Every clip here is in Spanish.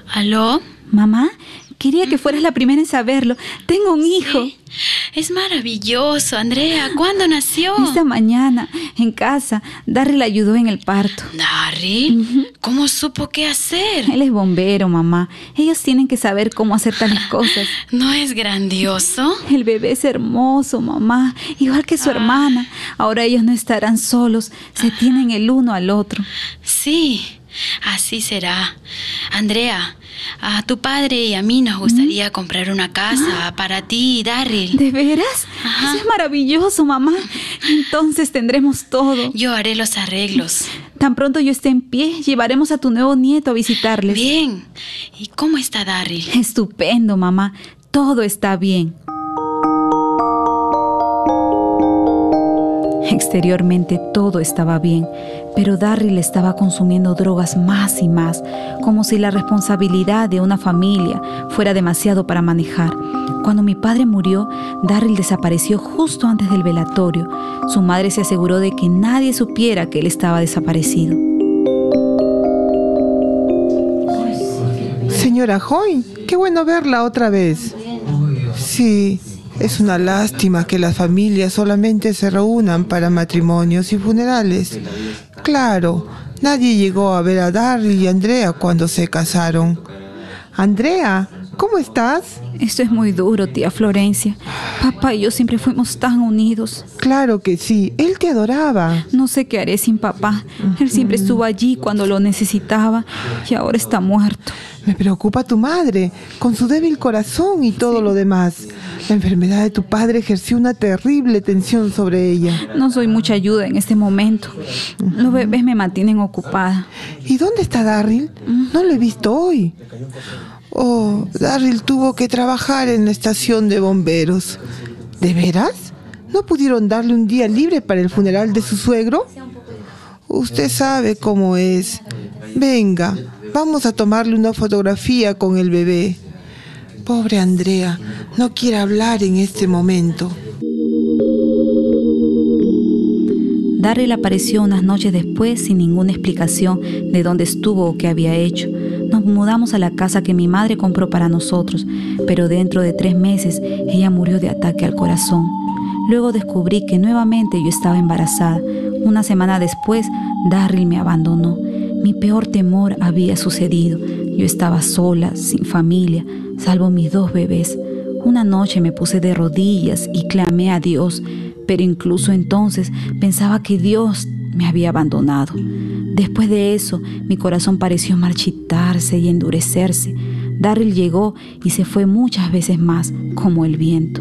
¿Aló? Mamá, quería que fueras la primera en saberlo. Tengo un hijo. ¿Sí? Es maravilloso, Andrea. ¿Cuándo nació? Esta mañana, en casa. Darryl ayudó en el parto. ¿Darryl? ¿Cómo supo qué hacer? Él es bombero, mamá. Ellos tienen que saber cómo hacer tales cosas. ¿No es grandioso? El bebé es hermoso, mamá. Igual que su hermana. Ahora ellos no estarán solos. Se tienen el uno al otro. Sí, así será. Andrea, a tu padre y a mí nos gustaría comprar una casa para ti y Darryl. ¿De veras? Ajá. Eso es maravilloso, mamá. Entonces tendremos todo. Yo haré los arreglos. Tan pronto yo esté en pie, llevaremos a tu nuevo nieto a visitarles. Bien. ¿Y cómo está Darryl? Estupendo, mamá. Todo está bien. Exteriormente todo estaba bien, pero Darryl estaba consumiendo drogas más y más, como si la responsabilidad de una familia fuera demasiado para manejar. Cuando mi padre murió, Darryl desapareció justo antes del velatorio. Su madre se aseguró de que nadie supiera que él estaba desaparecido. Señora Hoy, qué bueno verla otra vez. Sí. Es una lástima que las familias solamente se reúnan para matrimonios y funerales. Claro, nadie llegó a ver a Darryl y Andrea cuando se casaron. Andrea, ¿cómo estás? Esto es muy duro, tía Florencia. Papá y yo siempre fuimos tan unidos. Claro que sí, él te adoraba. No sé qué haré sin papá. Él siempre estuvo allí cuando lo necesitaba y ahora está muerto. Me preocupa tu madre, con su débil corazón y todo lo demás. La enfermedad de tu padre ejerció una terrible tensión sobre ella. No soy mucha ayuda en este momento. Los bebés me mantienen ocupada. ¿Y dónde está Darryl? No lo he visto hoy. Oh, Darryl tuvo que trabajar en la estación de bomberos. ¿De veras? ¿No pudieron darle un día libre para el funeral de su suegro? Usted sabe cómo es. Venga, vamos a tomarle una fotografía con el bebé. Pobre Andrea, no quiere hablar en este momento. Darryl apareció unas noches después sin ninguna explicación de dónde estuvo o qué había hecho. Nos mudamos a la casa que mi madre compró para nosotros, pero dentro de 3 meses ella murió de ataque al corazón. Luego descubrí que nuevamente yo estaba embarazada. Una semana después, Darryl me abandonó. Mi peor temor había sucedido. Yo estaba sola, sin familia, salvo mis 2 bebés. Una noche me puse de rodillas y clamé a Dios, pero incluso entonces pensaba que Dios me había abandonado. Después de eso, mi corazón pareció marchitarse y endurecerse. Darryl llegó y se fue muchas veces más, como el viento.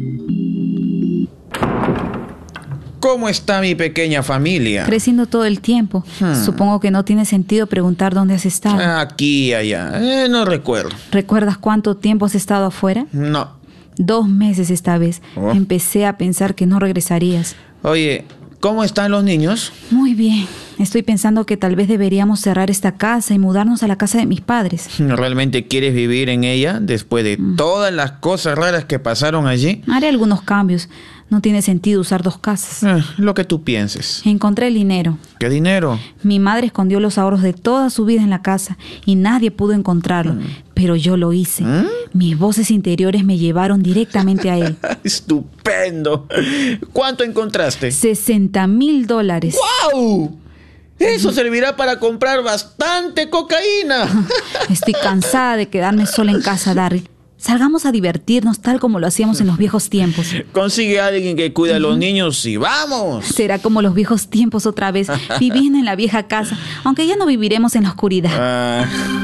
¿Cómo está mi pequeña familia? Creciendo todo el tiempo. Supongo que no tiene sentido preguntar dónde has estado. Aquí y allá. No recuerdo. ¿Recuerdas cuánto tiempo has estado afuera? No. 2 meses esta vez. Oh. Empecé a pensar que no regresarías. Oye, ¿cómo están los niños? Muy bien. Estoy pensando que tal vez deberíamos cerrar esta casa y mudarnos a la casa de mis padres. ¿Realmente quieres vivir en ella después de todas las cosas raras que pasaron allí? Haré algunos cambios. No tiene sentido usar 2 casas. Lo que tú pienses. Encontré el dinero. ¿Qué dinero? Mi madre escondió los ahorros de toda su vida en la casa y nadie pudo encontrarlo. Pero yo lo hice. Mis voces interiores me llevaron directamente a él. ¡Estupendo! ¿Cuánto encontraste? $60,000. ¡Guau! Eso servirá para comprar bastante cocaína. Estoy cansada de quedarme sola en casa, Darryl. Salgamos a divertirnos tal como lo hacíamos en los viejos tiempos. Consigue a alguien que cuide a los niños y ¡vamos! Será como los viejos tiempos otra vez, viviendo en la vieja casa, aunque ya no viviremos en la oscuridad.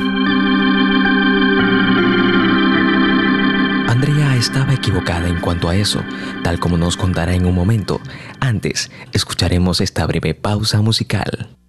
Andrea estaba equivocada en cuanto a eso, tal como nos contará en un momento. Antes, escucharemos esta breve pausa musical.